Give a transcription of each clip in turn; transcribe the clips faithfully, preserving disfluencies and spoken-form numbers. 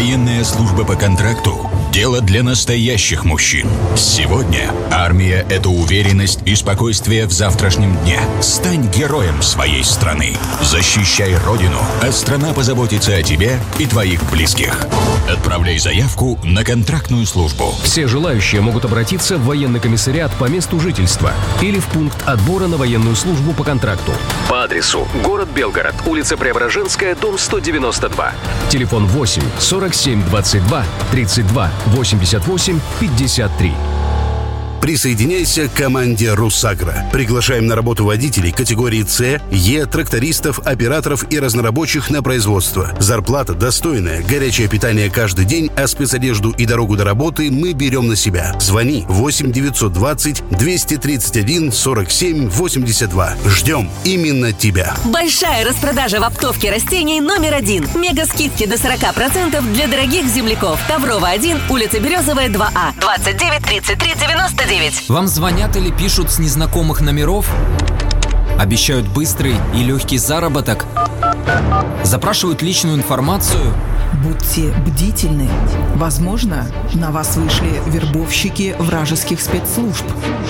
Военная служба по контракту – дело для настоящих мужчин. Сегодня армия – это уверенность и спокойствие в завтрашнем дне. Стань героем своей страны. Защищай Родину, а страна позаботится о тебе и твоих близких. Отправляй заявку на контрактную службу. Все желающие могут обратиться в военный комиссариат по месту жительства или в пункт отбора на военную службу по контракту. По адресу: город Белгород, улица Преображенская, дом сто девяносто два. Телефон восемь сорок семь двадцать два тридцать два восемьдесят восемь пятьдесят три. Присоединяйся к команде «Русагра». Приглашаем на работу водителей категории С, Е, трактористов, операторов и разнорабочих на производство. Зарплата достойная, горячее питание каждый день, а спецодежду и дорогу до работы мы берем на себя. Звони восемь девятьсот двадцать двести тридцать один сорок семь восемьдесят два. Ждем именно тебя. Большая распродажа в оптовке растений номер один. Мега скидки до сорок процентов для дорогих земляков. Таврова один, улица Березовая, два А. двадцать девять тридцать три девяносто девять. Вам звонят или пишут с незнакомых номеров? Обещают быстрый и легкий заработок? Запрашивают личную информацию? Будьте бдительны. Возможно, на вас вышли вербовщики вражеских спецслужб.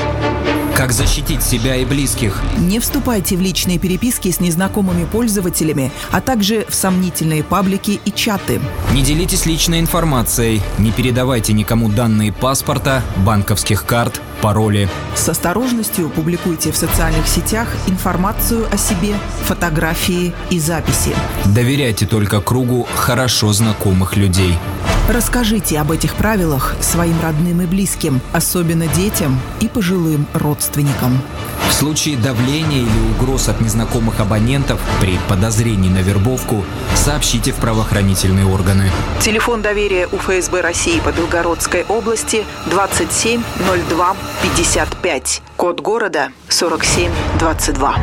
Как защитить себя и близких? Не вступайте в личные переписки с незнакомыми пользователями, а также в сомнительные паблики и чаты. Не делитесь личной информацией, не передавайте никому данные паспорта, банковских карт, пароли. С осторожностью публикуйте в социальных сетях информацию о себе, фотографии и записи. Доверяйте только кругу хорошо знакомых людей. Расскажите об этих правилах своим родным и близким, особенно детям и пожилым родственникам. В случае давления или угроз от незнакомых абонентов при подозрении на вербовку сообщите в правоохранительные органы. Телефон доверия у ФСБ России по Белгородской области двадцать семь ноль два пятьдесят пять. Код города сорок семь двадцать два.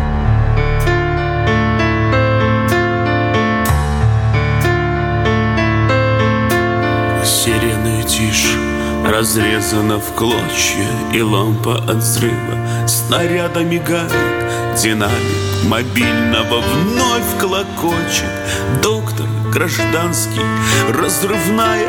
Сирены тишь разрезана в клочья, и лампа от взрыва снаряда мигает. Динамик мобильного вновь клокочет. Доктор гражданский, разрывная